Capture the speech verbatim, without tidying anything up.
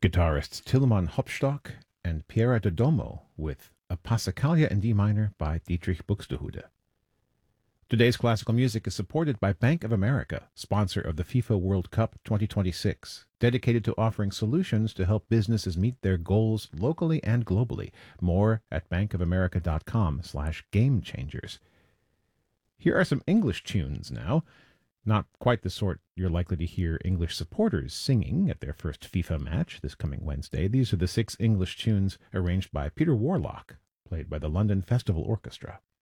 Guitarists Tilman Hopstock and Piera Dodomo with A Passacaglia in D minor by Dietrich Buxtehude. Today's classical music is supported by Bank of America, sponsor of the FIFA World Cup twenty twenty-six, dedicated to offering solutions to help businesses meet their goals locally and globally. More at bankofamerica.com slash game changers. Here are some English tunes now. Not quite the sort you're likely to hear English supporters singing at their first FIFA match this coming Wednesday. These are the six English tunes arranged by Peter Warlock, played by the London Festival Orchestra.